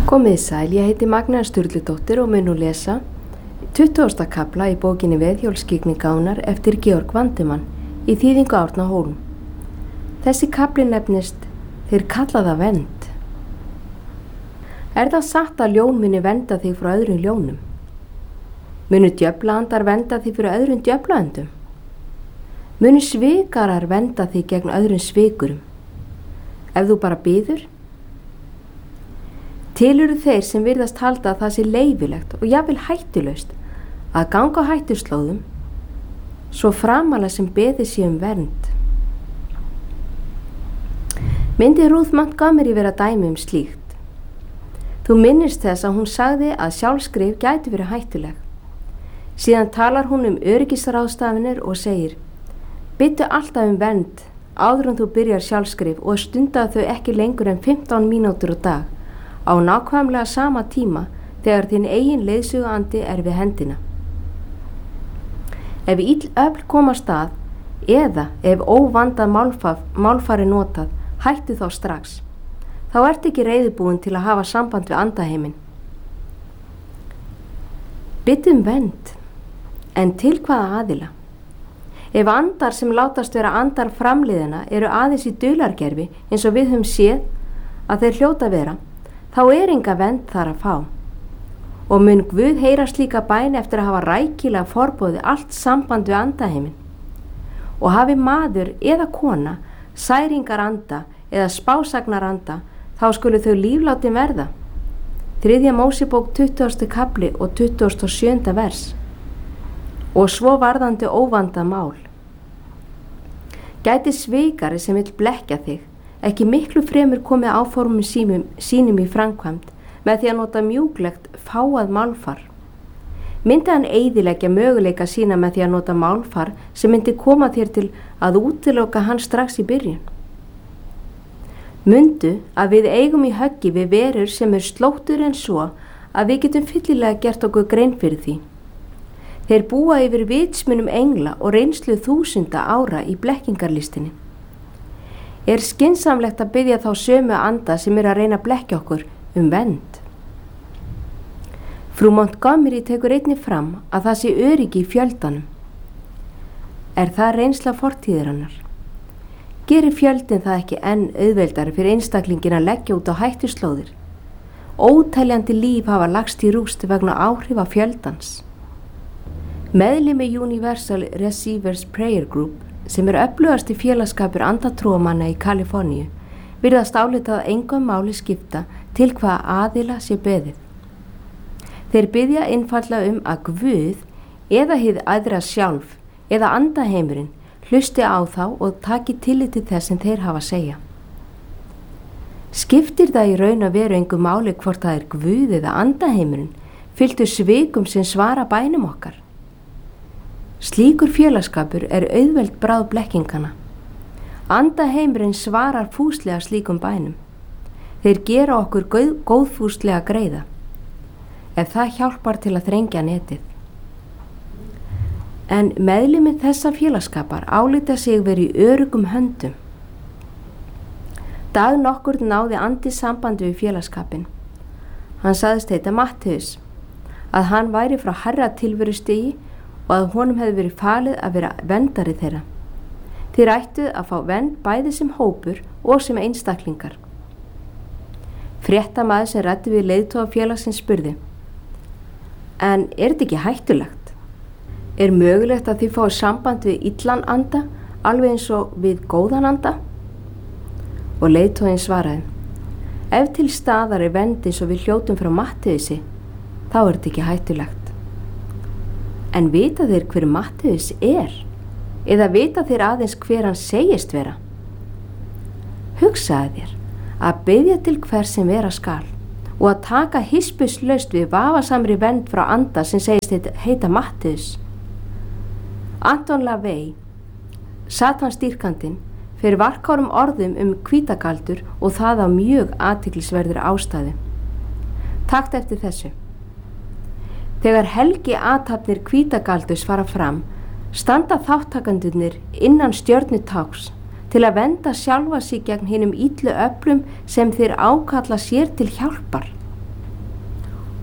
Komið sæl, ég heiti Magnea Sturludóttir og mun nú lesa 20. kafla í bókinni Veðhjólskyggnigánar eftir Georg Vandemann í þýðingu Árna Hólm. Þessi kafli nefnist Þeir kalla það vernd. Er það satt að ljón muni vernda þig frá öðrum ljónum? Munu djöflaandar vernda þig fyrir öðrum djöflaandum? Munu svikarar vernda þig gegn öðrum svikurum? Ef þú bara biður? Til eru þeir sem virðast halda að það sé leyfilegt og jafnvel hættulaust að ganga á hættuslóðum svo framarlega sem beðið sé vernd. Myndi Ruth Montgomery vera dæmi slíkt. Þú minnist þess að hún sagði að sjálfskrif gæti verið hættuleg. Síðan talar hún öryggisráðstafanir og segir: Bittu alltaf vernd áður en þú byrjar sjálfskrif og stundaðu þau ekki lengur en 15 mínútur á dag á nákvæmlega sama tíma þegar þinn eigin leiðsöguandi við hendina. Ef ill öfl koma stað eða ef óvandað málfari notað, hættu þá strax. Þá ert ekki reiðubúin til að hafa samband við andaheiminn. Bittu vernd, en til hvaða aðila? Ef andar sem látast vera andar framliðina eru aðeins í dulargerfi eins og við höfum séð að þeir hljóta vera, þá enga vernd þar að fá. Og mun Guð heyra slíka bæn eftir að hafa rækilega forboðið allt samband við andaheiminn. Og hafi maður eða kona særingar anda eða spásagnar anda, þá skulu þau líflátin verða. 3. Mósebók 20. kapli og 27. vers. Og svo varðandi óvandað mál. Gæti svikari sem vill blekkja þig ekki miklu fremur komið áformum sínum í framkvæmd með því að nota mjúklegt fáað málfar? Myndi hann eyðileggja möguleika sína með því að nota málfar sem myndi koma þér til að útiloka hann strax í byrjun? Mundu að við eigum í höggi við verur sem slóttur en svo að við getum fyllilega gert okkur grein fyrir því. Þeir búa yfir vitsmunum engla og reynslu 1000 ára í blekkingarlistinni. Er skynsamlegt að biðja þá sömu anda sem að reyna að blekkja okkur vernd? Frú Montgomery tekur einnig fram að það sé öryggi í fjöldanum. Er það reynsla fortíðar hennar? Gerir fjöldin það ekki enn auðveldari fyrir einstaklingin að leggja út á hættuslóðir? Óteljandi líf hafa lagst í rúst vegna áhrifa fjöldans. Meðlimi Universal Receivers Prayer Group, sem öflugasti félagsskapur andatrúamanna í Kaliforníu, virðast álitað að engum máli skipta til hvaða aðila sé beðið. Þeir biðja einfaldlega að Guð eða hið æðra sjálf eða andaheimurinn hlusti á þá og taki tillit til þess sem þeir hafa að segja. Skiptir það í raun að veru engum máli hvort það Guð eða andaheimurinn fylgdu svikum sem svara bænum okkar? Slíkur félagsskapur auðveld bráð blekkingana. Andaheimurinn svarar fúslega slíkum bænum. Þeir gera okkur góðfúslega greiða, ef það hjálpar til að þrengja netið. En meðlimir þessa félagsskapar álíta sig verið í öruggum höndum. Dag nokkur náði andi sambandi við félagsskapin. Hann sagðist heita Mattheus, að hann væri frá hærra tilverustigi og að honum hefði verið falið að vera verndari þeirra. Þeir ættu að fá vernd bæði sem hópur og sem einstaklingar. Fréttamaður sem ræddi við leiðtoga félagsins spurði: En þetta ekki hættulegt? Er mögulegt að þið fái samband við illan anda alveg eins og við góðan anda? Og leiðtoginn svaraði: Ef til staðar vernd eins og við hljótum frá Mattheusi, þá þetta ekki hættulegt. En vita þeir hver Mattheus eða vita þeir aðeins hver hann segist vera? Hugsaðu þér að biðja til hver sem vera skal og að taka hispurslaust við vafasamri vernd frá anda sem segist heita Mattheus. Anton LaVey, Satansdýrkandinn, fer varkárum orðum hvítagaldur og það á mjög athyglisverðri ástæðu. Takt eftir þessu. Þegar helgi athafnir hvítagaldurs fara fram, standa þáttakandurnir innan stjörnutáks til að venda sjálfa sig gegn hinum illu öflum sem þeir ákalla sér til hjálpar.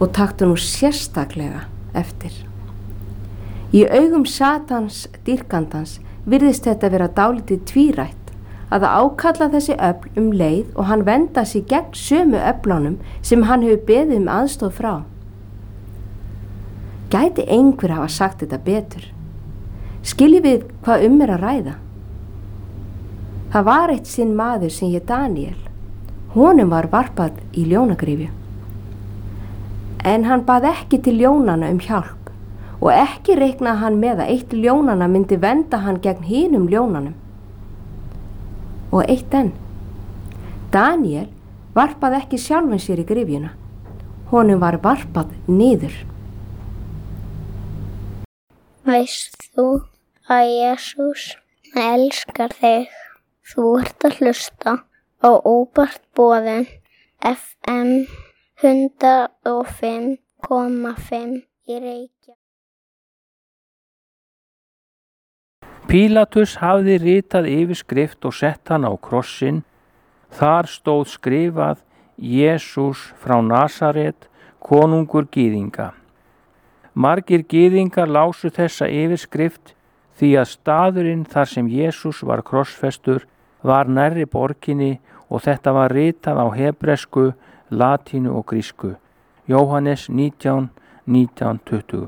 og taktu nú sérstaklega eftir. Í augum Satans dýrkandans virðist þetta vera dálítið tvírætt að ákalla þessi öfl leið og hann venda sig gegn sömu öflunum sem hann hefur beðið aðstoð frá. Gæti einhver hafa sagt þetta betur? Skiljum við hvað er að ræða? Það var eitt sinn maður sem hét Daniel. Honum var varpað í ljónagryfju. En hann bað ekki til ljónanna hjálp og ekki reiknaði hann með að eitt ljónanna myndi venda hann gegn hinum ljónanum. Og eitt enn. Daniel varpaði ekki sjálfum sér í gryfjuna. Honum var varpað niður. Veist þú að Jesús elskar þig? Þú ert að hlusta á Óbart boðin FM 105,5 í Reykjavík. Pílatus hafði ritað yfirskrift og sett hann á krossinn. Þar stóð skrifað: Jesús frá Nasaret, konungur gyðinga. Margir gyðingar lásu þessa yfirskrift því að staðurinn þar sem Jesús var krossfestur var nærri borginni og þetta var ritað á hebresku, latínu og grísku. Jóhannes 19:19-20.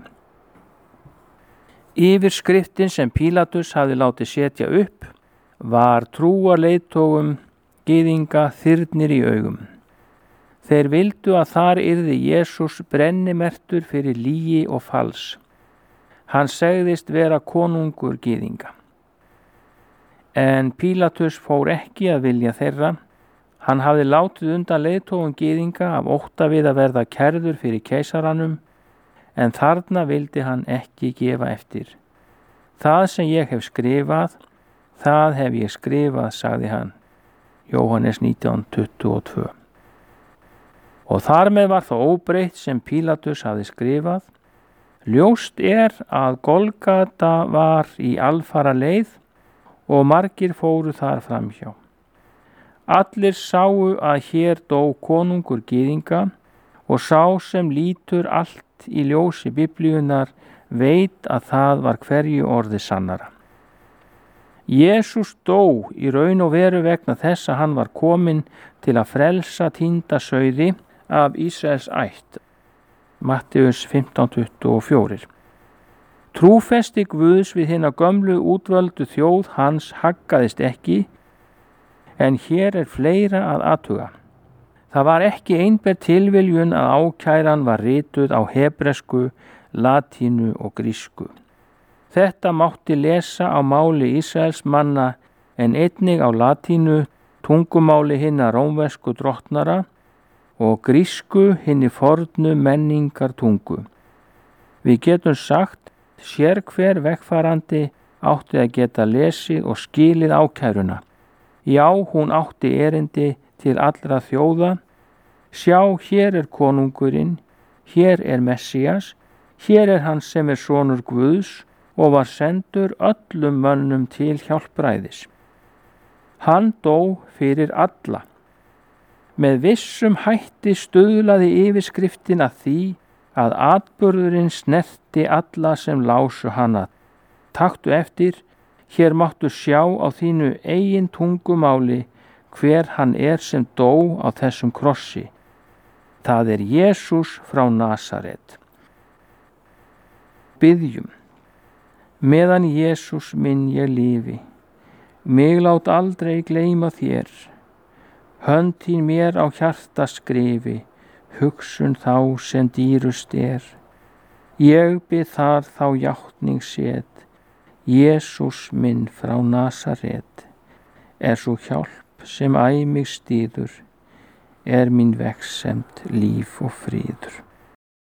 Yfirskriftin sem Pílatus hafði látið setja upp var trúarleiðtogum gyðinga þyrnir í augum. Þeir vildu að þar yrði Jesús brennimertur fyrir lygi og fals. Hann segðist vera konungur gyðinga. En Pílatus fór ekki að vilja þeirra. Hann hafði látið undan leiðtogum gyðinga af ótta við að verða kærður fyrir keisaranum, en þarna vildi hann ekki gefa eftir. Það sem ég hef skrifað, það hef ég skrifað, sagði hann. Jóhannes 19:22. Og þar með var það óbreytt sem Pílatus hafði skrifað. Ljóst að Golgata var í alfara leið og margir fóru þar framhjá. Allir sáu að hér dó konungur gyðinga og sá sem lítur allt í ljósi Biblíunnar veit að það var hverju orði sannara. Jesús dó í raun og veru vegna þess að hann var kominn til að frelsa týnda sauði af Ísraels ætt. Matteus 15:24. Trúfesti Guðs við hina gömlu útvöldu þjóð hans haggaðist ekki, en hér fleira að athuga. Það var ekki einber tilviljun að ákæran var rituð á hebresku, latínu og grísku. Þetta mátti lesa á máli Ísraels manna en einnig á latínu, tungumáli hinna rómversku drottnara og grísku hinni fornu menningar tungu. Við getum sagt, sér hver vegfarandi átti að geta lesið og skilið ákæruna. Já, hún átti erindi til allra þjóða. Sjá, hér konungurinn, hér Messías, hér hann sem sonur Guðs og var sendur öllum mönnum til hjálpræðis. Hann dó fyrir alla. Með vissum hætti stuðlaði yfirskriftin að því að atburðurinn snerti alla sem lásu hana. Taktu eftir, hér máttu sjá á þínu eigin tungumáli hver hann sem dó á þessum krossi. Það Jesús frá Nasaret. Biðjum. Meðan Jesús minn ég lifi, mig lát aldrei gleyma þér. Hönd þín mér á hjarta skrifi, hugsun þá sem dýrust Ég bið þar þá játning set, Jesús minn frá Nasaret. Sú hjálp sem æ mig styður, mín vegsemd líf og fríður.